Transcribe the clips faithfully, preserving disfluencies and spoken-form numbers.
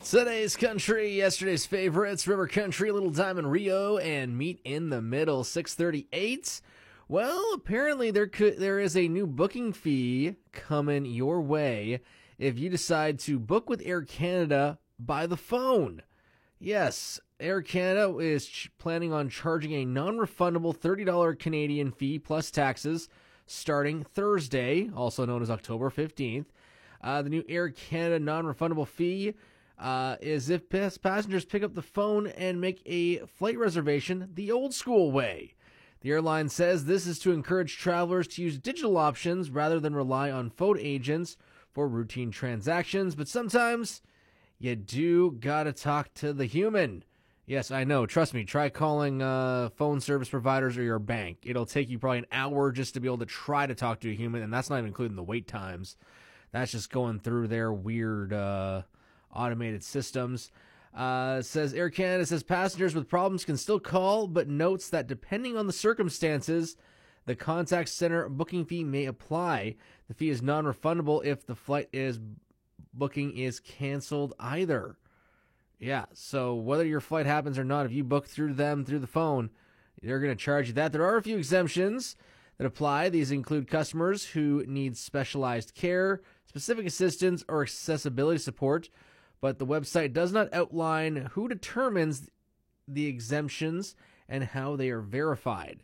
Today's country, yesterday's favorites, River Country, Little Diamond Rio, and Meet in the Middle, six thirty-eight. Well, apparently there could there is a new booking fee coming your way if you decide to book with Air Canada by the phone. Yes, Air Canada is ch- planning on charging a non-refundable thirty dollars Canadian fee plus taxes starting Thursday, also known as October fifteenth. Uh, the new Air Canada non-refundable fee Uh, is if passengers pick up the phone and make a flight reservation the old school way. The airline says this is to encourage travelers to use digital options rather than rely on phone agents for routine transactions, but sometimes you do gotta talk to the human. Yes, I know. Trust me, try calling uh, phone service providers or your bank. It'll take you probably an hour just to be able to try to talk to a human, and that's not even including the wait times. That's just going through their weird uh, automated systems. Uh, says Air Canada says passengers with problems can still call, but notes that depending on the circumstances, the contact center booking fee may apply. The fee is non-refundable if the flight is booking is canceled either. Yeah, so whether your flight happens or not, if you book through them through the phone, they're going to charge you that. There are a few exemptions that apply. These include customers who need specialized care, specific assistance, or accessibility support. But the website does not outline who determines the exemptions and how they are verified.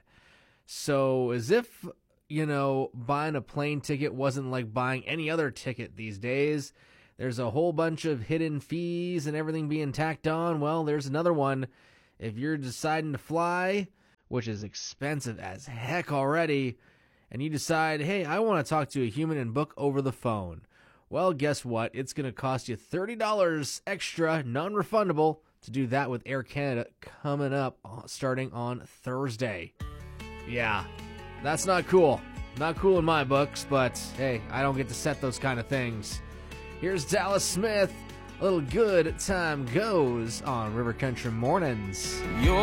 So as if, you know, buying a plane ticket wasn't like buying any other ticket these days. There's a whole bunch of hidden fees and everything being tacked on. Well, there's another one. If you're deciding to fly, which is expensive as heck already, and you decide, hey, I want to talk to a human and book over the phone. Well, guess what? It's going to cost you thirty dollars extra, non-refundable, to do that with Air Canada coming up starting on Thursday. Yeah, that's not cool. Not cool in my books, but hey, I don't get to set those kind of things. Here's Dallas Smith. A little Good Time Goes on River Country Mornings. You're